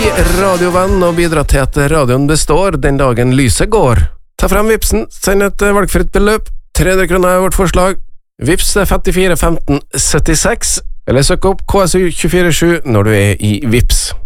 radiovenn og bidra til at radioen består den dagen lyset går. Ta frem Vipsen, send et valgfritt beløp, 300 kroner er vårt forslag. Vips 54 15 76, eller søk opp KSU 247 når du er i Vips.